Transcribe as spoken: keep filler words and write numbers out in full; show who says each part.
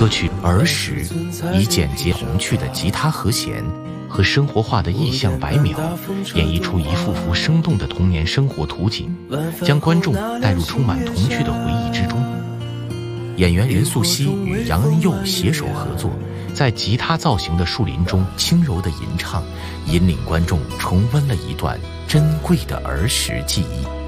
Speaker 1: 歌曲《儿时》以简洁童趣的吉他和弦和生活化的意象白描，演绎出一幅幅生动的童年生活图景，将观众带入充满童趣的回忆之中。演员任素汐与杨恩佑携手合作，在吉他造型的树林中轻柔的吟唱，引领观众重温了一段珍贵的儿时记忆。